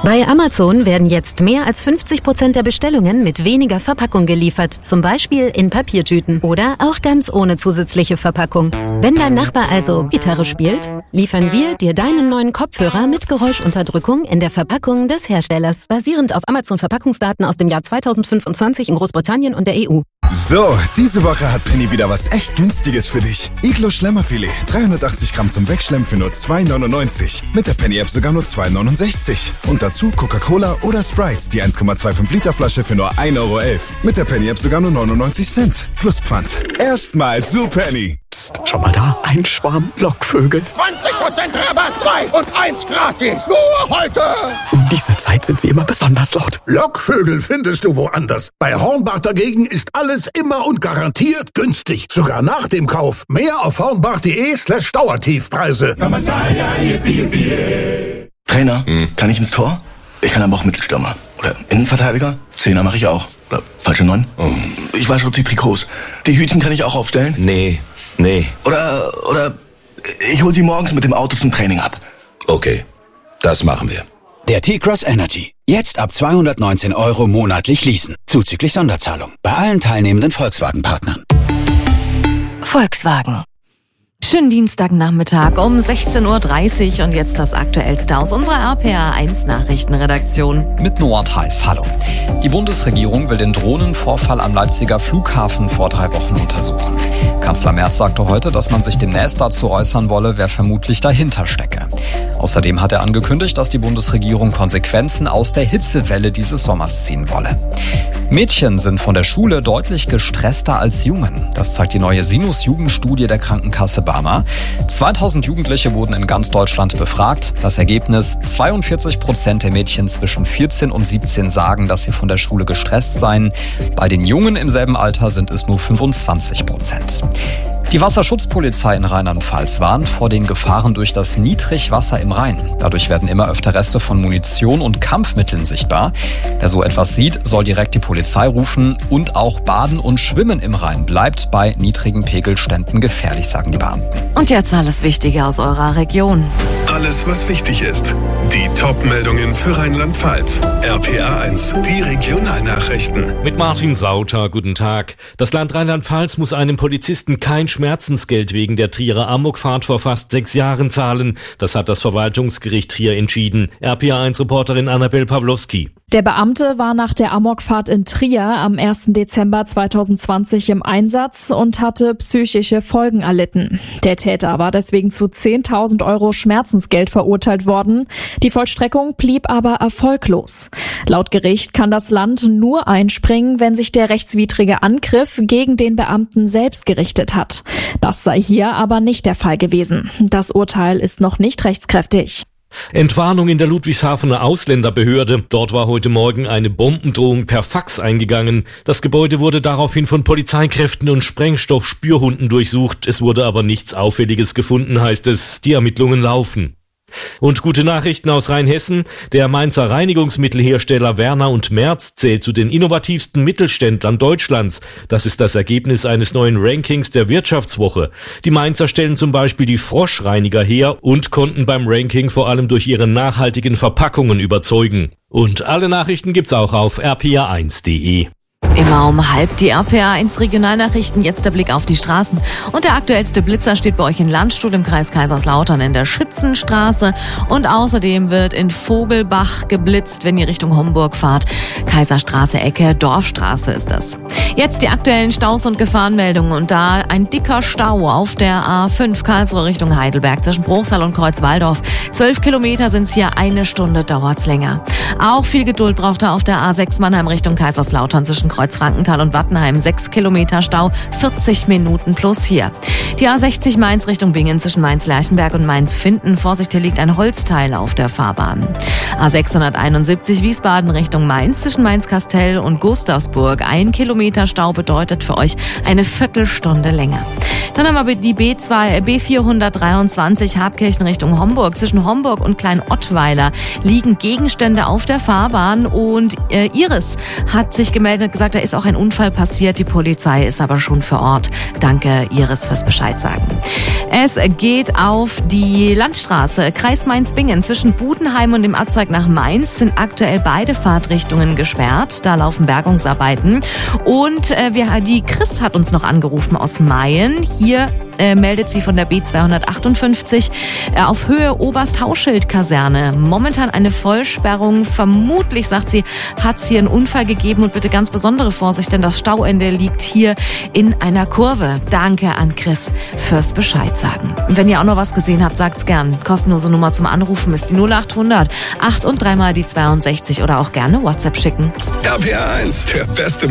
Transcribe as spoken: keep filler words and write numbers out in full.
Bei Amazon werden jetzt mehr als fünfzig Prozent der Bestellungen mit weniger Verpackung geliefert, zum Beispiel in Papiertüten oder auch ganz ohne zusätzliche Verpackung. Wenn dein Nachbar also Gitarre spielt, liefern wir dir deinen neuen Kopfhörer mit Geräuschunterdrückung in der Verpackung des Herstellers, basierend auf Amazon-Verpackungsdaten aus dem Jahr zweitausendfünfundzwanzig in Großbritannien und der E U. So, diese Woche hat Penny wieder was echt Günstiges für dich. Iglo Schlemmerfilet, dreihundertachtzig Gramm zum Wegschlemmen für nur zwei neunundneunzig. Mit der Penny-App sogar nur zwei neunundsechzig. Und dazu Coca-Cola oder Sprite, die eins Komma fünfundzwanzig Liter Flasche für nur ein Euro elf. Mit der Penny-App sogar nur neunundneunzig Cent. Plus Pfand. Erstmal zu Penny. Psst, schau mal da, ein Schwarm Lockvögel. zwanzig Prozent Rabatt, zwei und eins gratis. Nur heute. Um diese Zeit sind sie immer besonders laut. Lockvögel findest du woanders. Bei Hornbach dagegen ist alles immer und garantiert günstig. Sogar nach dem Kauf. Mehr auf hornbach.de slash Dauertiefpreise. Trainer, hm. kann ich ins Tor? Ich kann aber auch Mittelstürmer. Oder Innenverteidiger? Zehner mache ich auch. Oder falsche Neun? Oh. Ich wasche die Trikots. Die Hütchen kann ich auch aufstellen? Nee, nee. Oder, oder ich hol sie morgens mit dem Auto zum Training ab. Okay, das machen wir. Der T-Cross Energy. Jetzt ab zweihundertneunzehn Euro monatlich leasen. Zuzüglich Sonderzahlung. Bei allen teilnehmenden Volkswagen-Partnern. Volkswagen. Schönen Dienstagnachmittag um sechzehn Uhr dreißig und jetzt das Aktuellste aus unserer R P R eins Nachrichtenredaktion. Mit Noah Theis, hallo. Die Bundesregierung will den Drohnenvorfall am Leipziger Flughafen vor drei Wochen untersuchen. Kanzler Merz sagte heute, dass man sich demnächst dazu äußern wolle, wer vermutlich dahinter stecke. Außerdem hat er angekündigt, dass die Bundesregierung Konsequenzen aus der Hitzewelle dieses Sommers ziehen wolle. Mädchen sind von der Schule deutlich gestresster als Jungen. Das zeigt die neue Sinus-Jugendstudie der Krankenkasse Barmer. zweitausend Jugendliche wurden in ganz Deutschland befragt. Das Ergebnis: zweiundvierzig Prozent der Mädchen zwischen vierzehn und siebzehn sagen, dass sie von der Schule gestresst seien. Bei den Jungen im selben Alter sind es nur fünfundzwanzig Prozent. Die Wasserschutzpolizei in Rheinland-Pfalz warnt vor den Gefahren durch das Niedrigwasser im Rhein. Dadurch werden immer öfter Reste von Munition und Kampfmitteln sichtbar. Wer so etwas sieht, soll direkt die Polizei rufen. Und auch Baden und Schwimmen im Rhein bleibt bei niedrigen Pegelständen gefährlich, sagen die Beamten. Und jetzt alles Wichtige aus eurer Region. Alles, was wichtig ist. Die Top-Meldungen für Rheinland-Pfalz. R P R eins, die Regionalnachrichten. Mit Martin Sauter, guten Tag. Das Land Rheinland-Pfalz muss einem Polizisten kein Schmerzensgeld wegen der Trierer Amokfahrt vor fast sechs Jahren zahlen. Das hat das Verwaltungsgericht Trier entschieden. R P R eins Reporterin Annabel Pawlowski. Der Beamte war nach der Amokfahrt in Trier am ersten Dezember zweitausendzwanzig im Einsatz und hatte psychische Folgen erlitten. Der Täter war deswegen zu zehntausend Euro Schmerzensgeld verurteilt worden. Die Vollstreckung blieb aber erfolglos. Laut Gericht kann das Land nur einspringen, wenn sich der rechtswidrige Angriff gegen den Beamten selbst gerichtet hat. Das sei hier aber nicht der Fall gewesen. Das Urteil ist noch nicht rechtskräftig. Entwarnung in der Ludwigshafener Ausländerbehörde. Dort war heute Morgen eine Bombendrohung per Fax eingegangen. Das Gebäude wurde daraufhin von Polizeikräften und Sprengstoffspürhunden durchsucht. Es wurde aber nichts Auffälliges gefunden, heißt es. Die Ermittlungen laufen. Und gute Nachrichten aus Rheinhessen. Der Mainzer Reinigungsmittelhersteller Werner und Merz zählt zu den innovativsten Mittelständlern Deutschlands. Das ist das Ergebnis eines neuen Rankings der Wirtschaftswoche. Die Mainzer stellen zum Beispiel die Froschreiniger her und konnten beim Ranking vor allem durch ihre nachhaltigen Verpackungen überzeugen. Und alle Nachrichten gibt's auch auf r p r eins punkt d e. Immer um halb die R P R eins Regionalnachrichten, jetzt der Blick auf die Straßen. Und der aktuellste Blitzer steht bei euch in Landstuhl im Kreis Kaiserslautern in der Schützenstraße. Und außerdem wird in Vogelbach geblitzt, wenn ihr Richtung Homburg fahrt. Kaiserstraße, Ecke, Dorfstraße ist das. Jetzt die aktuellen Staus und Gefahrenmeldungen. Und da ein dicker Stau auf der A fünf Karlsruhe Richtung Heidelberg zwischen Bruchsal und Kreuzwaldorf. Zwölf Kilometer sind's hier, eine Stunde dauert's länger. Auch viel Geduld braucht er auf der A sechs Mannheim Richtung Kaiserslautern zwischen Kreuzfrankenthal und Wattenheim. Sechs Kilometer Stau, vierzig Minuten plus hier. Die A sechzig Mainz Richtung Bingen zwischen Mainz-Lerchenberg und Mainz-Finden. Vorsicht, hier liegt ein Holzteil auf der Fahrbahn. A sechshunderteinundsiebzig Wiesbaden Richtung Mainz zwischen Mainz-Kastell und Gustavsburg. Ein Kilometer Stau bedeutet für euch eine Viertelstunde länger. Dann haben wir die B zwei, B vierhundertdreiundzwanzig Habkirchen Richtung Homburg. Zwischen Homburg und Klein-Ottweiler liegen Gegenstände auf der Fahrbahn und äh, Iris hat sich gemeldet und gesagt, da ist auch ein Unfall passiert. Die Polizei ist aber schon vor Ort. Danke, Iris, fürs Bescheid sagen. Es geht auf die Landstraße. Kreis Mainz-Bingen zwischen Budenheim und dem Abzweig nach Mainz sind aktuell beide Fahrtrichtungen gesperrt. Da laufen Bergungsarbeiten. Und äh, wir, die Chris hat uns noch angerufen aus Mayen. Hier äh, meldet sie von der B zweihundertachtundfünfzig äh, auf Höhe Oberst-Hauschild-Kaserne. Momentan eine Vollsperrung. Vermutlich, sagt sie, hat es hier einen Unfall gegeben und bitte ganz besondere Vorsicht, denn das Stauende liegt hier in einer Kurve. Danke an Chris fürs Bescheid sagen. Und wenn ihr auch noch was gesehen habt, sagt's gern. Kostenlose Nummer zum Anrufen ist die null achthundert acht und dreimal die zweiundsechzig oder auch gerne WhatsApp schicken. R P R eins, der beste